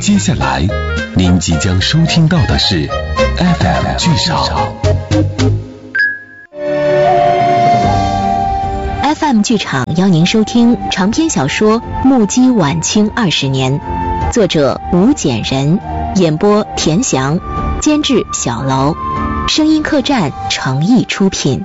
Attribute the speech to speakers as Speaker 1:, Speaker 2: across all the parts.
Speaker 1: 接下来您即将收听到的是 FM 剧场。
Speaker 2: FM 剧场邀您收听长篇小说《目击晚清20年》，作者吴简人，演播田翔，监制小楼，声音客栈诚意出品。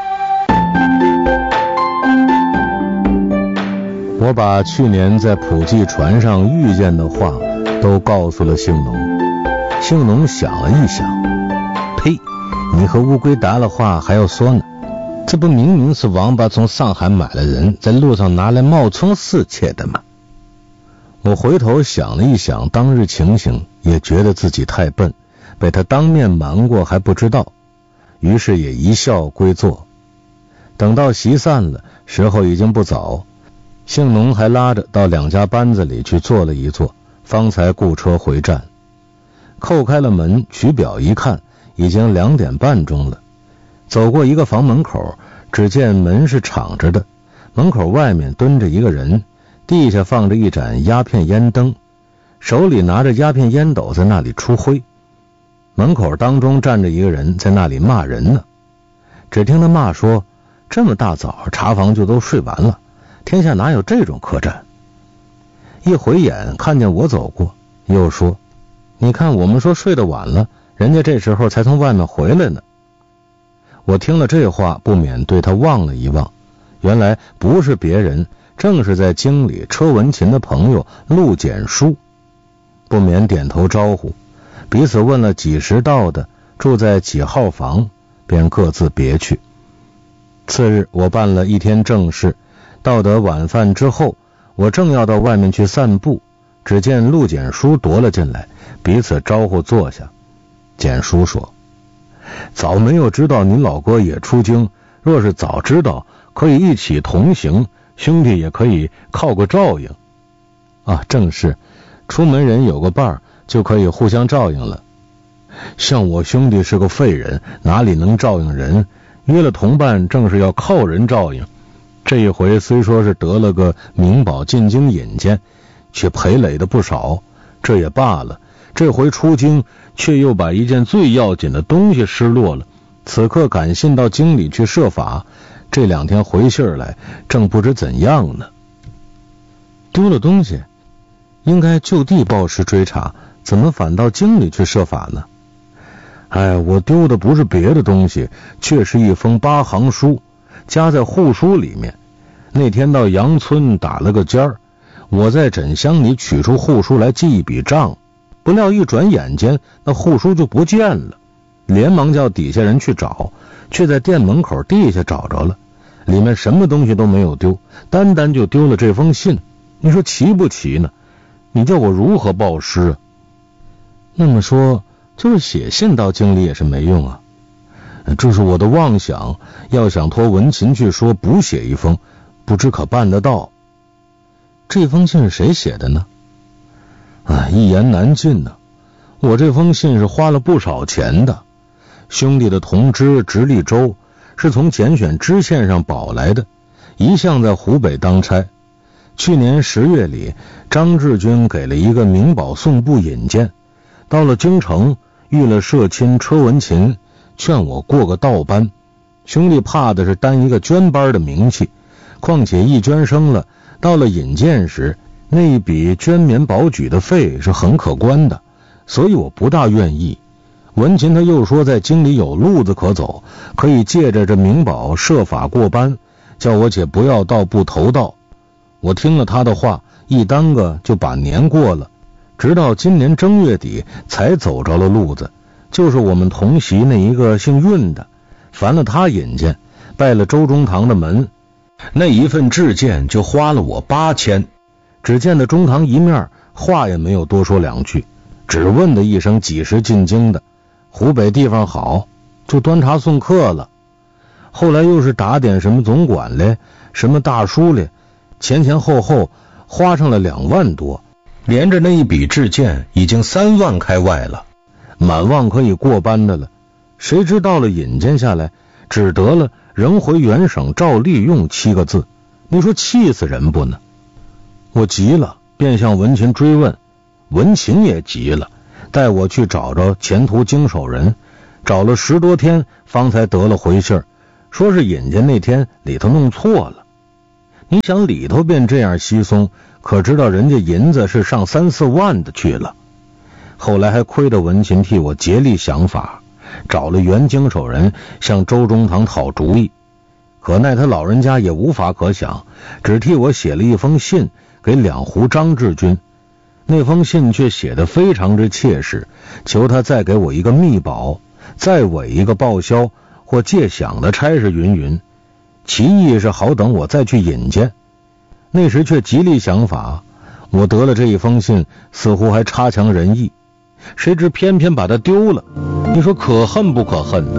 Speaker 3: 我把去年在普济船上遇见的话都告诉了姓农。姓农想了一想，呸，你和乌龟答了话还要说呢，这不明明是王八从上海买了人，在路上拿来冒充侍妾的吗？我回头想了一想当日情形，也觉得自己太笨，被他当面瞒过还不知道，于是也一笑归坐。等到席散了，时候已经不早，姓农还拉着到2家班子里去坐了一坐，方才雇车回站。扣开了门，取表一看，已经2点半钟了。走过一个房门口，只见门是敞着的，门口外面蹲着一个人，地下放着一盏鸦片烟灯，手里拿着鸦片烟斗在那里出灰。门口当中站着一个人在那里骂人呢。只听他骂说，这么大早茶房就都睡完了，天下哪有这种客栈。一回眼看见我走过，又说，你看我们说睡得晚了，人家这时候才从外面回来呢。我听了这话，不免对他望了一望，原来不是别人，正是在京里车文琴的朋友陆简书，不免点头招呼，彼此问了几时到的，住在几号房，便各自别去。次日我办了一天正事，到得晚饭之后，我正要到外面去散步，只见陆简书踱了进来，彼此招呼坐下。简书说，早没有知道您老哥也出京，若是早知道，可以一起同行，兄弟也可以靠个照应。啊，正是，出门人有个伴就可以互相照应了。像我兄弟是个废人，哪里能照应人，约了同伴正是要靠人照应。这一回虽说是得了个明宝进京引荐，却赔累的不少，这也罢了，这回出京却又把一件最要紧的东西失落了，此刻赶信到京里去设法，这2天回信儿来，正不知怎样呢。丢了东西应该就地报时追查，怎么反到京里去设法呢？哎，我丢的不是别的东西，却是一封8行书，夹在户书里面。那天到杨村打了个尖儿，我在枕箱里取出户书来记一笔账，不料一转眼间那户书就不见了，连忙叫底下人去找，却在店门口地下找着了，里面什么东西都没有丢，单单就丢了这封信。你说奇不奇呢？你叫我如何报失啊？那么说就是写信到京里也是没用啊。这是我的妄想，要想托文琴去说补写一封，不知可办得到。这封信是谁写的呢？一言难尽呢。我这封信是花了不少钱的，兄弟的同知直隶州是从拣选知县上保来的，一向在湖北当差。去年10月里，张志军给了一个明宝送部引荐，到了京城遇了社亲车文琴，劝我过个道班。兄弟怕的是担一个捐班的名气，况且一捐生了，到了引荐时，那一笔捐免保举的费是很可观的，所以我不大愿意。文琴他又说在京里有路子可走，可以借着这明宝设法过班，叫我且不要到不投道。我听了他的话，一耽搁就把年过了，直到今年正月底才走着了路子。就是我们同席那一个姓运的，烦了他引荐，拜了周中堂的门，那一份致荐就花了我8000。只见的中堂一面，话也没有多说2句，只问的一声几时进京的，湖北地方好，就端茶送客了。后来又是打点什么总管嘞，什么大书嘞，前后花上了2万多，连着那一笔致荐已经3万开外了，满望可以过班的了。谁知到了引荐下来，只得了仍回原省照例用7个字，你说气死人不呢？我急了，便向文琴追问， 文琴也急了，带我去找着前途经手人，找了10多天方才得了回信，说是引荐那天里头弄错了。你想里头便这样稀松，可知道人家银子是上3、4万的去了。后来还亏得文琴替我竭力想法，找了原经手人向周中堂讨主意，可奈他老人家也无法可想，只替我写了一封信给两湖张志军。那封信却写得非常之切实，求他再给我一个密保，再委一个报销或借饷的差事云云，其意是好等我再去引荐。那时却极力想法，我得了这一封信似乎还差强人意，谁知偏偏把它丢了，你说可恨不可恨？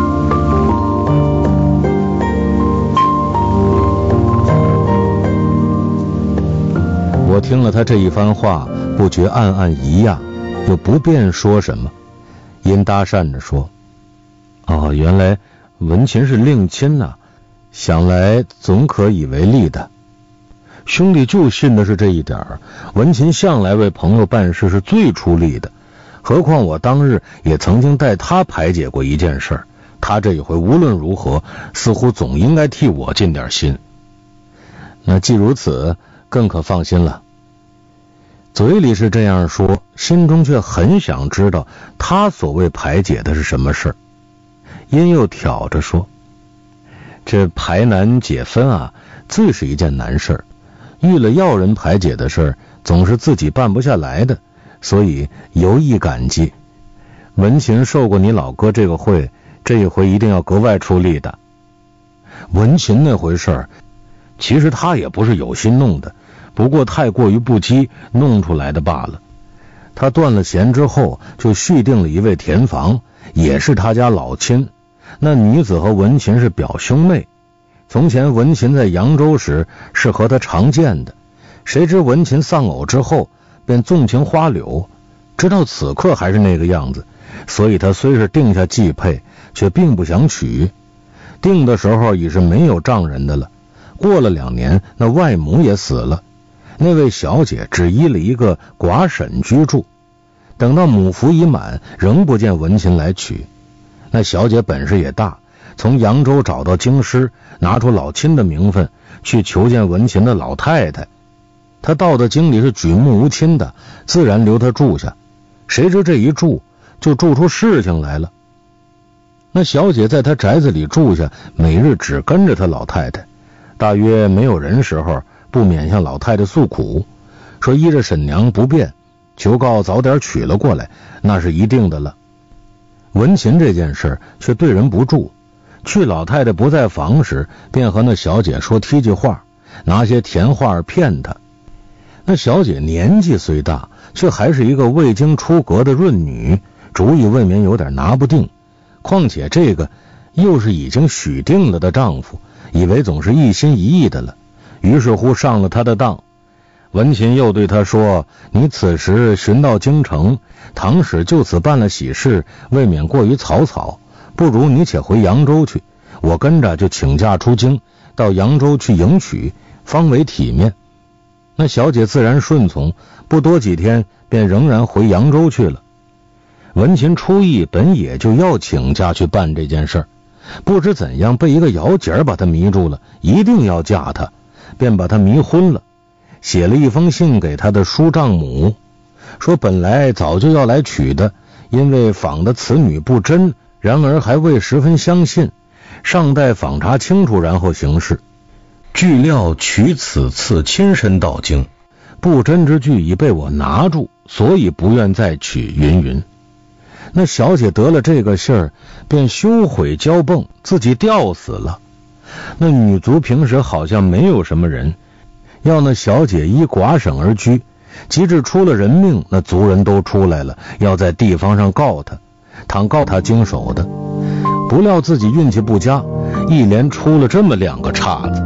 Speaker 3: 我听了他这一番话，不觉暗暗一讶，又不便说什么，因搭讪着说：哦，原来文琴是令亲呐，想来总可以为力的。兄弟就信的是这一点，文琴向来为朋友办事是最出力的，何况我当日也曾经代他排解过一件事，他这一回无论如何似乎总应该替我尽点心。那既如此，更可放心了。嘴里是这样说，心中却很想知道他所谓排解的是什么事。因又挑着说：这排难解分啊，最是一件难事，遇了要人排解的事，总是自己办不下来的，所以尤意感激。文琴受过你老哥这个会，这一回一定要格外出力的。文琴那回事，其实他也不是有心弄的，不过太过于不羁，弄出来的罢了。他断了弦之后，就续订了一位田房，也是他家老亲。那女子和文琴是表兄妹，从前文琴在扬州时是和他常见的，谁知文琴丧偶之后便纵情花柳，直到此刻还是那个样子，所以他虽是定下继配，却并不想娶。定的时候已是没有丈人的了，过了2年，那外母也死了，那位小姐只依了一个寡婶居住，等到母服已满，仍不见文琴来娶。那小姐本事也大，从扬州找到京师，拿出老亲的名分去求见文琴的老太太。她到的京里是举目无亲的，自然留她住下，谁知这一住就住出事情来了。那小姐在她宅子里住下，每日只跟着她老太太，大约没有人时候，不免向老太太诉苦，说依着婶娘不便，求告早点娶了过来，那是一定的了。文琴这件事却对人不住，去老太太不在房时，便和那小姐说梯句话，拿些甜话骗她。那小姐年纪虽大，却还是一个未经出阁的润女，主意未免有点拿不定，况且这个又是已经许定了的丈夫，以为总是一心一意的了，于是乎上了他的当。文琴又对他说：你此时寻到京城，倘使就此办了喜事，未免过于草草，不如你且回扬州去，我跟着就请假出京，到扬州去迎娶，方为体面。那小姐自然顺从，不多几天便仍然回扬州去了。文琴初意本也就要请假去办这件事，不知怎样被一个姚姐把她迷住了，一定要嫁她，便把她迷昏了，写了一封信给他的叔丈母，说本来早就要来娶的，因为访的此女不真，然而还未十分相信，尚待访查清楚然后行事。据料娶此次亲身到京，不真之句已被我拿住，所以不愿再娶云云。那小姐得了这个信儿，便羞悔骄蹦，自己吊死了。那女族平时好像没有什么人，要那小姐依寡省而居，及至出了人命，那族人都出来了，要在地方上告他，倘告他经手的，不料自己运气不佳，一连出了这么2个岔子。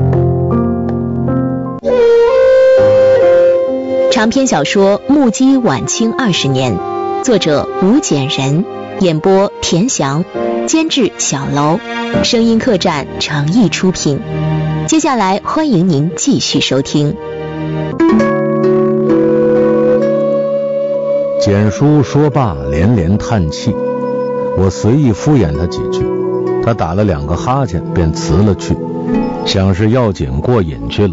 Speaker 2: 长篇小说《目击晚清20年》，作者吴简人，演播田翔，监制小楼，声音客栈诚意出品。接下来欢迎您继续收听。
Speaker 3: 简叔说罢连连叹气，我随意敷衍他几句，他打了2个哈欠便辞了去，像是要紧过瘾去了。